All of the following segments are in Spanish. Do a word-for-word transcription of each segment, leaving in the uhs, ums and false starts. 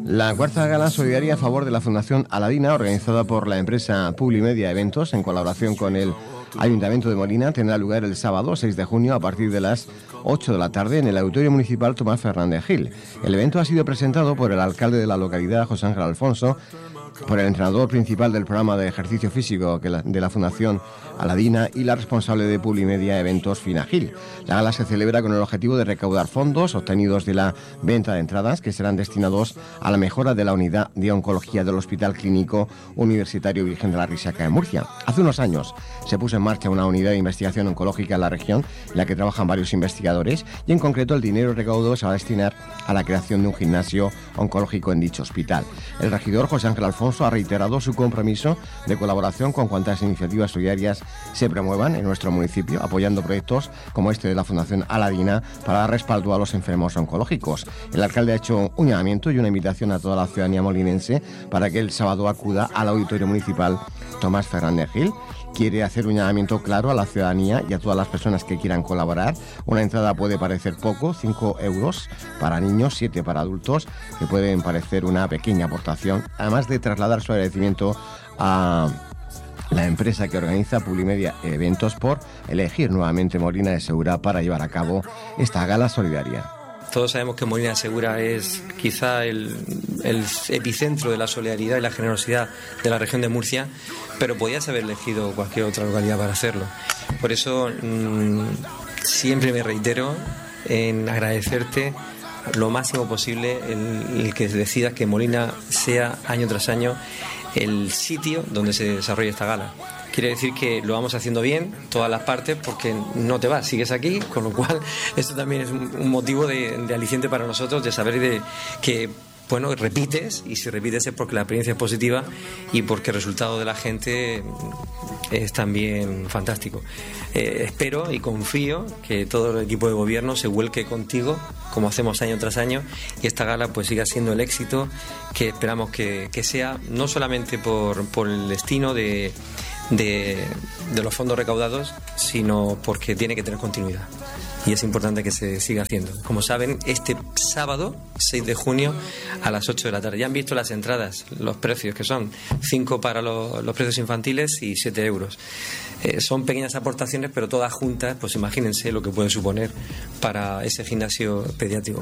La cuarta gala solidaria a favor de la Fundación Aladina, organizada por la empresa Publimedia Eventos en colaboración con el Ayuntamiento de Molina, tendrá lugar el sábado seis de junio a partir de las ocho de la tarde en el Auditorio Municipal Tomás Fernández Gil. El evento ha sido presentado por el alcalde de la localidad, José Ángel Alfonso, por el entrenador principal del programa de ejercicio físico de la Fundación Aladina y la responsable de Publimedia Eventos, Fina Gil. La gala se celebra con el objetivo de recaudar fondos obtenidos de la venta de entradas que serán destinados a la mejora de la unidad de oncología del Hospital Clínico Universitario Virgen de la Risaca en Murcia. Hace unos años se puso en marcha una unidad de investigación oncológica en la región en la que trabajan varios investigadores y en concreto el dinero recaudado se va a destinar a la creación de un gimnasio oncológico en dicho hospital. El regidor José Ángel Alfonso ha reiterado su compromiso de colaboración con cuantas iniciativas solidarias se promuevan en nuestro municipio, apoyando proyectos como este de la Fundación Aladina para dar respaldo a los enfermos oncológicos. El alcalde ha hecho un llamamiento y una invitación a toda la ciudadanía molinense para que el sábado acuda al Auditorio Municipal Tomás Fernández Gil. Quiere hacer un llamamiento claro a la ciudadanía y a todas las personas que quieran colaborar. Una entrada puede parecer poco, cinco euros para niños, siete para adultos, que pueden parecer una pequeña aportación, además de trasladar su agradecimiento a la empresa que organiza Publimedia Eventos por elegir nuevamente Molina de Segura para llevar a cabo esta gala solidaria. Todos sabemos que Molina de Segura es quizá el, el epicentro de la solidaridad y la generosidad de la región de Murcia, pero podías haber elegido cualquier otra localidad para hacerlo. Por eso mmm, siempre me reitero en agradecerte lo máximo posible el, el que decidas que Molina sea año tras año el sitio donde se desarrolla esta gala. Quiere decir que lo vamos haciendo bien, todas las partes, porque no te vas, sigues aquí, con lo cual esto también es un motivo de, de aliciente para nosotros, de saber de que, bueno, repites, y si repites es porque la experiencia es positiva y porque el resultado de la gente es también fantástico. Eh, espero y confío que todo el equipo de gobierno se vuelque contigo, como hacemos año tras año, y esta gala pues siga siendo el éxito que esperamos que, que sea, no solamente por, por el destino de De, de los fondos recaudados, sino porque tiene que tener continuidad y es importante que se siga haciendo. Como saben, este sábado seis de junio a las ocho de la tarde, ya han visto las entradas, los precios que son cinco para los, los precios infantiles y siete euros. Eh, son pequeñas aportaciones, pero todas juntas, pues imagínense lo que puede suponer para ese gimnasio pediátrico.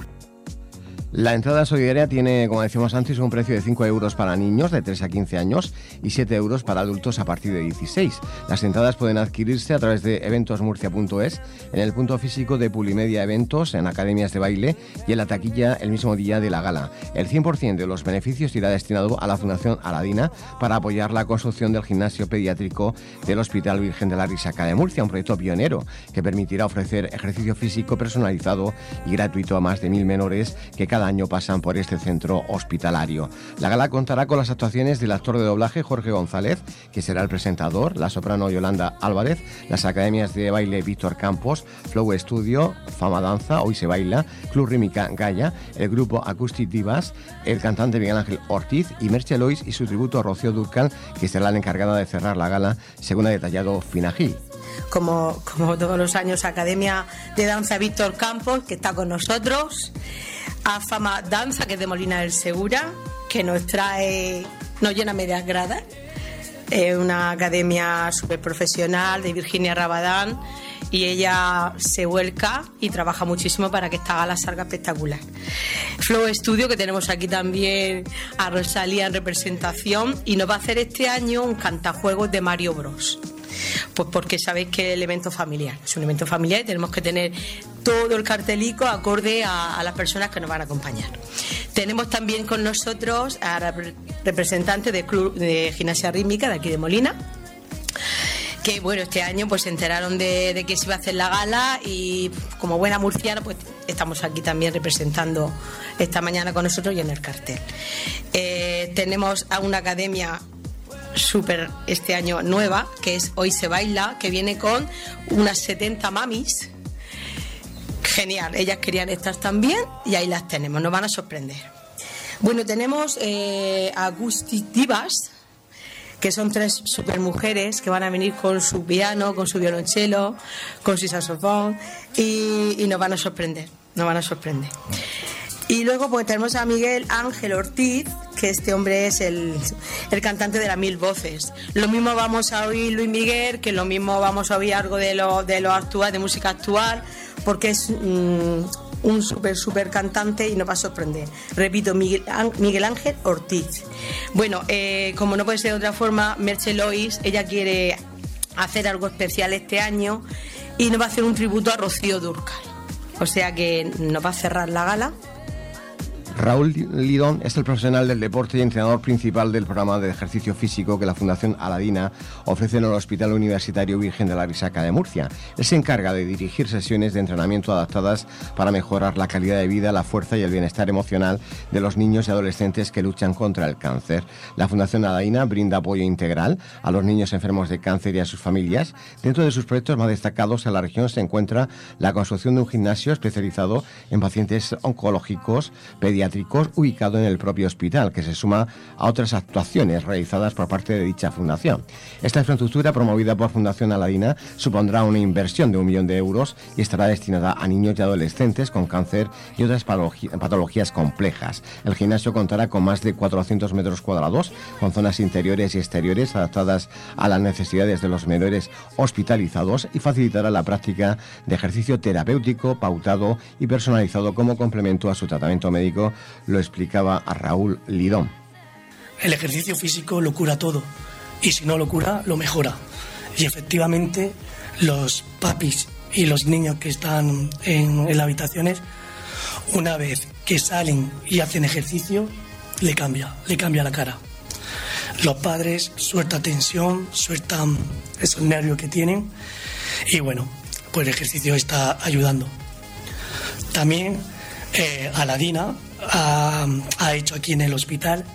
La entrada solidaria tiene, como decíamos antes, un precio de cinco euros para niños de tres a quince años y siete euros para adultos a partir de dieciséis. Las entradas pueden adquirirse a través de eventos murcia punto es, en el punto físico de Publimedia Eventos, en academias de baile y en la taquilla el mismo día de la gala. El cien por ciento de los beneficios irá destinado a la Fundación Aladina para apoyar la construcción del gimnasio pediátrico del Hospital Virgen de la Risaca de Murcia, un proyecto pionero que permitirá ofrecer ejercicio físico personalizado y gratuito a más de mil menores que cada año pasan por este centro hospitalario. La gala contará con las actuaciones del actor de doblaje Jorge González, que será el presentador, la soprano Yolanda Álvarez, las academias de baile Víctor Campos, Flow Studio, Fama Danza, Hoy se baila, Club Rímica Gaya, el grupo Acoustic Divas, el cantante Miguel Ángel Ortiz y Merche Lois y su tributo a Rocío Dúrcal, que será la encargada de cerrar la gala, según ha detallado Fina Gil. Como, como todos los años, Academia de Danza Víctor Campos, que está con nosotros, a Fama Danza, que es de Molina del Segura, que nos trae, nos llena medias gradas. Es una academia súper profesional de Virginia Rabadán y ella se vuelca y trabaja muchísimo para que esta gala salga espectacular. Flow Studio, que tenemos aquí también a Rosalía en representación, y nos va a hacer este año un cantajuegos de Mario Bros. Pues porque sabéis que el evento familiar es un evento familiar y tenemos que tener todo el cartelico acorde a, a las personas que nos van a acompañar. Tenemos también con nosotros a la representante del Club de Gimnasia Rítmica de aquí de Molina, que bueno, este año pues se enteraron de, de que se iba a hacer la gala y como buena murciana pues estamos aquí también representando esta mañana con nosotros y en el cartel. Eh, tenemos a una academia súper este año nueva, que es Hoy se baila, que viene con unas setenta mamis. Genial, ellas querían estar también y ahí las tenemos, nos van a sorprender. Bueno, tenemos eh, a Acoustic Divas, que son tres super mujeres que van a venir con su piano, con su violonchelo, con su saxofón y, y nos van a sorprender, nos van a sorprender. Y luego pues tenemos a Miguel Ángel Ortiz, que este hombre es el, el cantante de las Mil Voces. Lo mismo vamos a oír Luis Miguel, que lo mismo vamos a oír algo de lo, de lo actual, de música actual, porque es mmm, un súper, súper cantante y nos va a sorprender. Repito, Miguel, Miguel Ángel Ortiz. Bueno, eh, como no puede ser de otra forma, Merche Lois, ella quiere hacer algo especial este año y nos va a hacer un tributo a Rocío Dúrcal. O sea que nos va a cerrar la gala. Raúl Lidón es el profesional del deporte y entrenador principal del programa de ejercicio físico que la Fundación Aladina ofrece en el Hospital Universitario Virgen de la Risaca de Murcia. Él se encarga de dirigir sesiones de entrenamiento adaptadas para mejorar la calidad de vida, la fuerza y el bienestar emocional de los niños y adolescentes que luchan contra el cáncer. La Fundación Aladina brinda apoyo integral a los niños enfermos de cáncer y a sus familias. Dentro de sus proyectos más destacados en la región se encuentra la construcción de un gimnasio especializado en pacientes oncológicos pediátricos ubicado en el propio hospital, que se suma a otras actuaciones realizadas por parte de dicha fundación. Esta infraestructura, promovida por Fundación Aladina, supondrá una inversión de un millón de euros y estará destinada a niños y adolescentes con cáncer y otras patologías complejas. El gimnasio contará con más de cuatrocientos metros cuadrados, con zonas interiores y exteriores adaptadas a las necesidades de los menores hospitalizados y facilitará la práctica de ejercicio terapéutico, pautado y personalizado como complemento a su tratamiento médico, lo explicaba a Raúl Lidón. El ejercicio físico lo cura todo y si no lo cura, lo mejora. Y efectivamente los papis y los niños que están en, en las habitaciones, una vez que salen y hacen ejercicio, le cambia, le cambia la cara. Los padres sueltan tensión, sueltan esos nervios que tienen y bueno, pues el ejercicio está ayudando. También eh, Aladina Ha, ha hecho aquí en el hospital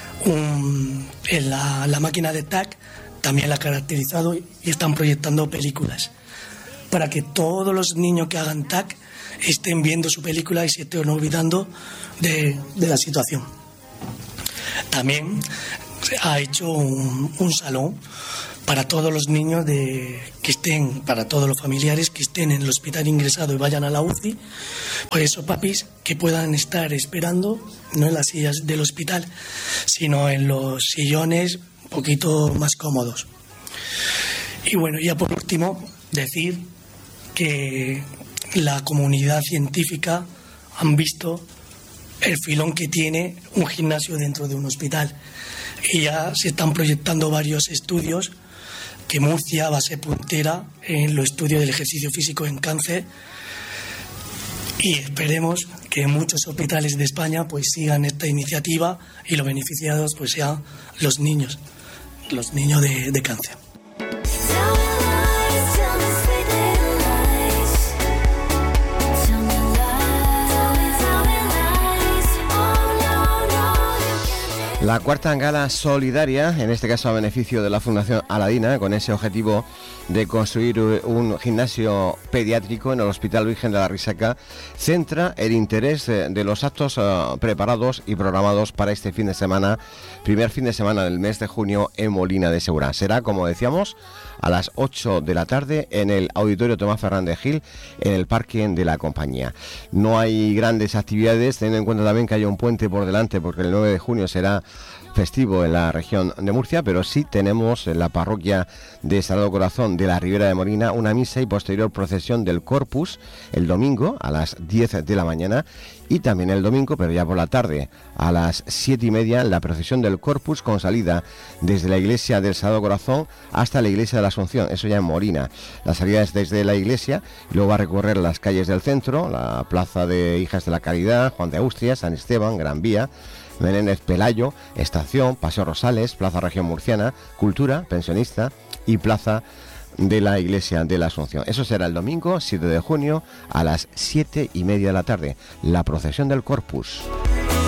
un, en la, la máquina de T A C, también la ha caracterizado y están proyectando películas para que todos los niños que hagan T A C estén viendo su película y se estén olvidando de, de la situación. También ha hecho un, un salón para todos los niños de, que estén, para todos los familiares que estén en el hospital ingresado y vayan a la U C I, por eso papis que puedan estar esperando, no en las sillas del hospital, sino en los sillones un poquito más cómodos. Y bueno, ya por último, decir que la comunidad científica han visto el filón que tiene un gimnasio dentro de un hospital y ya se están proyectando varios estudios que Murcia va a ser puntera en los estudios del ejercicio físico en cáncer y esperemos que muchos hospitales de España pues sigan esta iniciativa y los beneficiados pues sean los niños, los niños de, de cáncer. La cuarta gala solidaria, en este caso a beneficio de la Fundación Aladina, con ese objetivo de construir un gimnasio pediátrico en el Hospital Virgen de la Risaca, centra el interés de los actos uh, preparados y programados para este fin de semana, primer fin de semana del mes de junio en Molina de Segura. Será, como decíamos, a las ocho de la tarde en el Auditorio Tomás Fernández Gil, en el parking de la compañía. No hay grandes actividades, teniendo en cuenta también que hay un puente por delante, porque el nueve de junio será festivo en la región de Murcia, pero sí tenemos en la parroquia de Sagrado Corazón de la Ribera de Molina una misa y posterior procesión del Corpus el domingo a las diez de la mañana y también el domingo, pero ya por la tarde, a las siete y media, la procesión del Corpus con salida desde la iglesia del Sagrado Corazón hasta la iglesia de la Asunción, eso ya en Molina. La salida es desde la iglesia y luego va a recorrer las calles del centro, la plaza de Hijas de la Caridad, Juan de Austria, San Esteban, Gran Vía, Menéndez Pelayo, Estación, Paseo Rosales, Plaza Región Murciana, Cultura, Pensionista y Plaza de la Iglesia de la Asunción. Eso será el domingo siete de junio a las siete y media de la tarde, la procesión del Corpus.